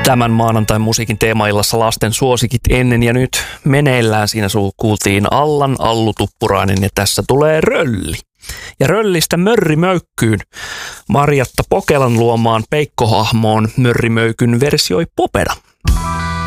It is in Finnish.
Tämän maanantain musiikin teemaillassa lasten suosikit ennen ja nyt meneillään. Siinä kuultiin Allan Allu Tuppurainen ja tässä tulee Rölli. Ja Röllistä Mörrimöykkyyn Marjatta Pokelan luomaan Peikko-hahmoon Mörrimöykyn versioi Popeda.